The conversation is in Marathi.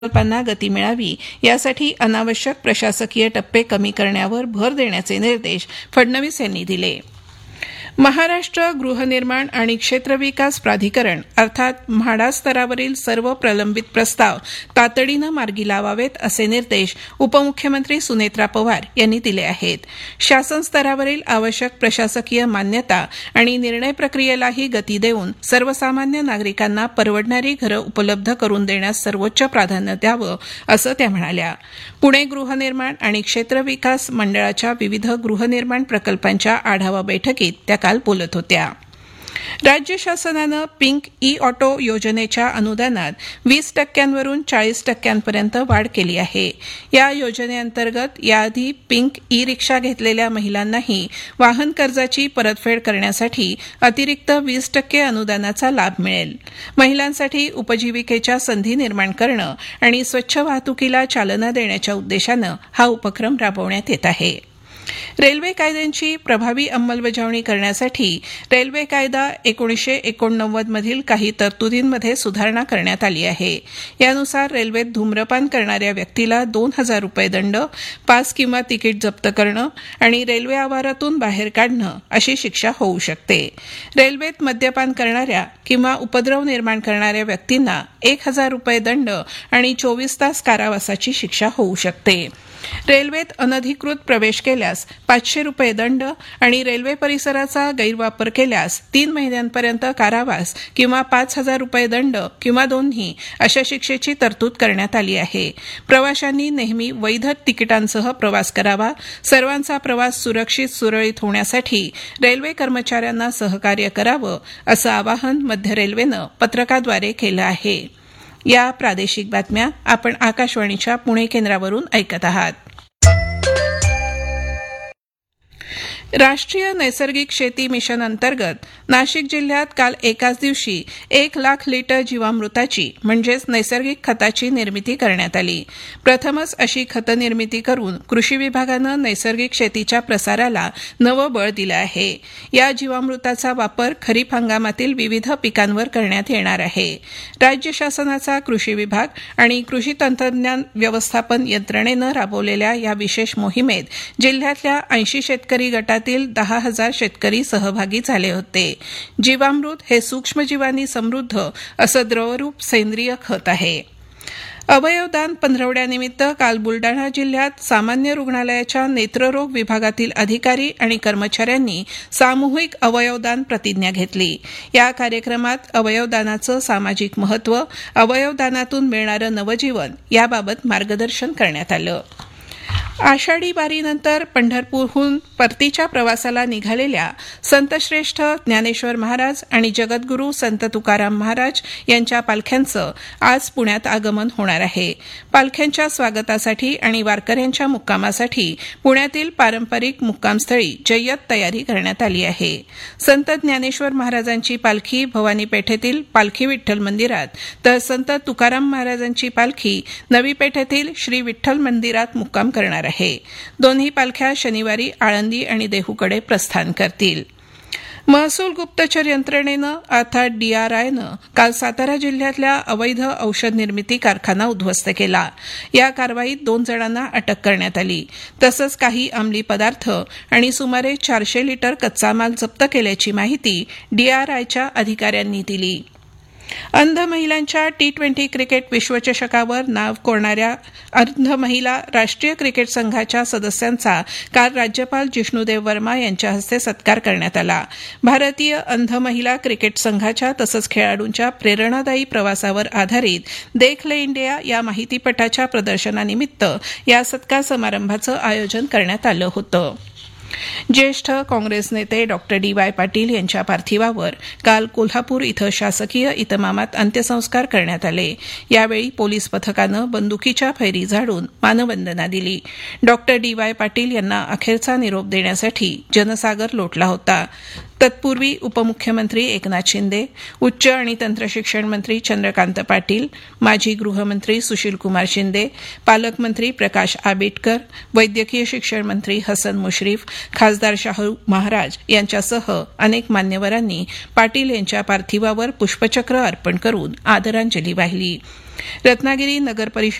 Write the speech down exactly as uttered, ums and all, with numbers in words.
प्रकल्पांना गती मिळावी यासाठी अनावश्यक प्रशासकीय टप्पे कमी करण्यावर भर देण्याचे निर्देश फडणवीस यांनी दिले. महाराष्ट्र गृहनिर्माण आणि क्षेत्रविकास प्राधिकरण अर्थात म्हाडा स्तरावरील सर्व प्रलंबित प्रस्ताव तातडीनं मार्गी लावावेत असे निर्देश उपमुख्यमंत्री सुनेत्रा पवार यांनी दिले आहेत. शासन स्तरावरील आवश्यक प्रशासकीय मान्यता आणि निर्णय प्रक्रियेलाही गती देऊन सर्वसामान्य नागरिकांना परवडणारी घरं उपलब्ध करून देण्यास सर्वोच्च प्राधान्य द्यावं असं त्या म्हणाल्या. पुणे गृहनिर्माण आणि क्षेत्रविकास मंडळाच्या विविध गृहनिर्माण प्रकल्पांच्या आढावा बैठकीत त्या काल बोलत होत्या. राज्य शासनानं पिंक ई ऑटो योजनेच्या अनुदानात वीस टक्क्यांवरून चाळीस टक्क्यांपर्यंत वाढ केली आहे. या योजनेअंतर्गत याआधी पिंक ई रिक्षा घेतलेल्या महिलांनाही वाहन कर्जाची परतफेड करण्यासाठी अतिरिक्त वीस टक्के अनुदानाचा लाभ मिळेल. महिलांसाठी उपजीविकेच्या संधी निर्माण करणं आणि स्वच्छ वाहतुकीला चालना देण्याच्या उद्देशानं हा उपक्रम राबवण्यात येत आहे. रेल्वे कायद्यांची प्रभावी अंमलबजावणी करण्यासाठी रेल्वे कायदा एकोणीसशे एकोणनव्वद मधील काही तरतुदींमध्ये सुधारणा करण्यात आली आहे. यानुसार रेल्वेत धूम्रपान करणाऱ्या व्यक्तीला दोन हजार रुपये दंड, पास किंवा तिकीट जप्त करणं आणि रेल्वे आवारातून बाहेर काढणं अशी शिक्षा होऊ शकते. रेल्वेत मद्यपान करणाऱ्या किंवा उपद्रव निर्माण करणाऱ्या व्यक्तींना एक हजार रुपये दंड आणि चोवीस तास कारावासाची शिक्षा होऊ शकते. रेल्वेत अनधिकृत प्रवेश केल्यास पाचशे रुपये दंड आणि रेल्वे परिसराचा गैरवापर केल्यास तीन महिन्यांपर्यंत कारावास किंवा पाच हजार रुपये दंड किंवा दोन्ही अशा शिक्षेची तरतूद करण्यात आली आहे. प्रवाशांनी नेहमी वैध तिकिटांसह प्रवास करावा. सर्वांचा प्रवास सुरक्षित सुरळीत होण्यासाठी रेल्वे कर्मचाऱ्यांना सहकार्य करावं असं आवाहन मध्य रेल्वेनं पत्रकाद्वारे केलं आहे. या प्रादेशिक बातम्या आपण आकाशवाणीच्या पुणे केंद्रावरून ऐकत आहात. राष्ट्रीय नैसर्गिक शेती मिशन अंतर्गत नाशिक जिल्ह्यात काल एकाच दिवशी एक लाख लिटर जीवामृताची म्हणजेच नैसर्गिक खताची निर्मिती करण्यात आली. प्रथमच अशी खतं निर्मिती करून कृषी विभागानं नैसर्गिक शेतीच्या प्रसाराला नवं बळ दिलं आहे. या जीवामृताचा वापर खरीप हंगामातील विविध पिकांवर करण्यात येणार आहे. राज्य शासनाचा कृषी विभाग आणि कृषी तंत्रज्ञान व्यवस्थापन यंत्रणेनं राबवलेल्या या विशेष मोहिमेत जिल्ह्यातल्या ऐंशी शेतकरी गटात दहा हजार शेतकरी सहभागी झाले होते. जीवामृत हे सूक्ष्मजीवांनी समृद्ध असं द्रवरूप सेंद्रिय खत आहे. अवयवदान पंधरवड्यानिमित्त काल बुलडाणा जिल्ह्यात सामान्य रुग्णालयाच्या नेत्ररोग विभागातील अधिकारी आणि कर्मचाऱ्यांनी सामूहिक अवयवदान प्रतिज्ञा घेतली. या कार्यक्रमात अवयवदानाचं सामाजिक महत्त्व, अवयवदानातून मिळणारं नवजीवन याबाबत मार्गदर्शन करण्यात आलं. आषाढी वारीनंतर पंढरपूरहून परतीच्या प्रवासाला निघालेल्या संतश्रेष्ठ ज्ञानेश्वर महाराज आणि जगद्गुरू संत तुकाराम महाराज यांच्या पालख्यांचं आज पुण्यात आगमन होणार आहे. पालख्यांच्या स्वागतासाठी आणि वारकऱ्यांच्या मुक्कामासाठी पुण्यातील पारंपरिक मुक्कामस्थळी जय्यत तयारी करण्यात आली आहे. संत ज्ञानेश्वर महाराजांची पालखी भवानी पेठेतील पालखी विठ्ठल मंदिरात तर संत तुकाराम महाराजांची पालखी नवी पेठेतील श्री विठ्ठल मंदिरात मुक्काम करणार आहे. दोन्ही पालख्या शनिवारी आळंदी आणि देहूकडे प्रस्थान करतील. महसूल गुप्तचर यंत्रणेनं अर्थात डीआरआयनं काल सातारा जिल्ह्यातल्या अवैध औषध निर्मिती कारखाना उद्ध्वस्त केला. या कारवाईत दोन जणांना अटक करण्यात आली. तसंच काही अंमली पदार्थ आणि सुमारे चारशे लिटर कच्चा माल जप्त केल्याची माहिती डीआरआयच्या अधिकाऱ्यांनी दिली. अंध महिलांच्या टी ट्वेंटी क्रिकेट विश्वचषकावर नाव कोरणाऱ्या अंध महिला राष्ट्रीय क्रिकेट संघाच्या सदस्यांचा काल राज्यपाल जिष्णुदेव वर्मा यांच्या हस्ते सत्कार करण्यात आला. भारतीय अंध महिला क्रिकेट संघाच्या तसंच खेळाडूंच्या प्रेरणादायी प्रवासावर आधारित देख ले इंडिया या माहितीपटाच्या प्रदर्शनानिमित्त या सत्कार समारंभाचं आयोजन करण्यात आलं होतं. ज्येष्ठ काँग्रेस नेते डॉक्टर डी वाय पाटील यांच्या पार्थिवावर काल कोल्हापूर इथं शासकीय इतमामात अंत्यसंस्कार करण्यात आले. यावेळी पोलीस पथकानं बंदुकीच्या फैरी झाडून मानवंदना दिली. डॉक्टर डी वाय पाटील यांना अखेरचा निरोप देण्यासाठी जनसागर लोटला होता. तत्पूर्वी उपमुख्यमंत्री एकनाथ शिंदे उच्च आणि तंत्रशिक्षण मंत्री चंद्रकांत पाटील माजी गृहमंत्री सुशीलकुमार शिंदे पालकमंत्री प्रकाश आंबेडकर वैद्यकीय शिक्षण मंत्री हसन मुश्रीफ खासदार शाहू महाराज यांच्यासह अनेक मान्यवरांनी पाटील यांच्या पार्थिवावर पुष्पचक्र अर्पण करून आदरांजली वाहिली रत्नागिरी नगर परिषद